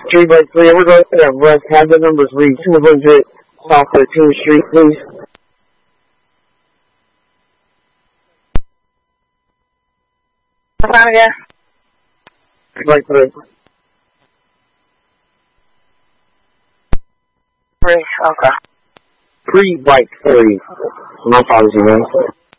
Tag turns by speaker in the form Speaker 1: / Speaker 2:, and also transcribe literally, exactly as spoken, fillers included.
Speaker 1: Three by three, we're going to have West. Have the numbers read two hundred South thirteenth Street, please.
Speaker 2: Time again?
Speaker 1: Three by three.
Speaker 2: Three, okay.
Speaker 1: Three by three. No apology, man.